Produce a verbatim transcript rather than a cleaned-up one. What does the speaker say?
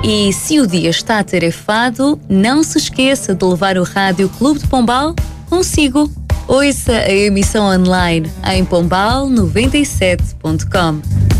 E se o dia está atarefado, não se esqueça de levar o Rádio Clube de Pombal consigo. Ouça a emissão online em pombal noventa e sete ponto com.